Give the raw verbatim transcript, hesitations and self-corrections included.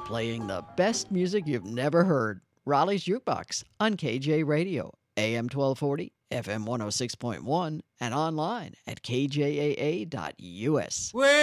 playing the best music you've never heard. Raleigh's Jukebox on K J Radio, A M twelve forty, F M one oh six point one, and online at K J A A dot U S.